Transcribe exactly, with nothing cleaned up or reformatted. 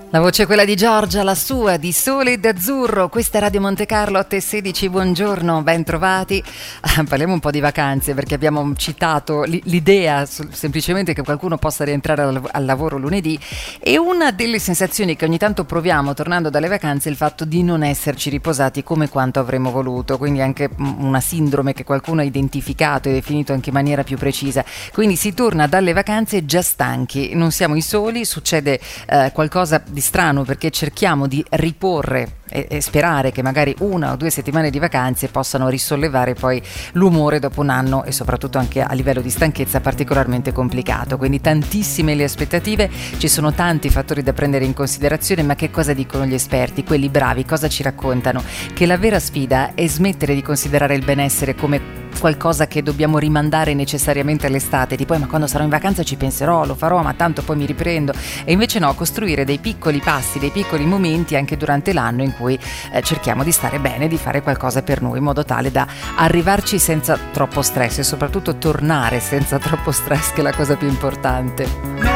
La voce è quella di Giorgia, la sua, di Sole ed Azzurro. Questa è Radio Monte Carlo, otto e sedici, buongiorno, ben trovati. Ah, parliamo un po' di vacanze, perché abbiamo citato l'idea semplicemente che qualcuno possa rientrare al, al lavoro lunedì, e una delle sensazioni che ogni tanto proviamo tornando dalle vacanze è il fatto di non esserci riposati come quanto avremmo voluto, quindi anche una sindrome che qualcuno ha identificato e definito anche in maniera più precisa. Quindi si torna dalle vacanze già stanchi, non siamo i soli, succede eh, qualcosa di strano, perché cerchiamo di riporre e, e sperare che magari una o due settimane di vacanze possano risollevare poi l'umore dopo un anno, e soprattutto anche a livello di stanchezza particolarmente complicato. Quindi tantissime le aspettative, ci sono tanti fattori da prendere in considerazione, ma che cosa dicono gli esperti, quelli bravi, cosa ci raccontano? Che la vera sfida è smettere di considerare il benessere come qualcosa che dobbiamo rimandare necessariamente all'estate, tipo eh, ma quando sarò in vacanza ci penserò, lo farò, ma tanto poi mi riprendo. E invece no, costruire dei piccoli passi, dei piccoli momenti anche durante l'anno in cui eh, cerchiamo di stare bene, di fare qualcosa per noi, in modo tale da arrivarci senza troppo stress e soprattutto tornare senza troppo stress, che è la cosa più importante.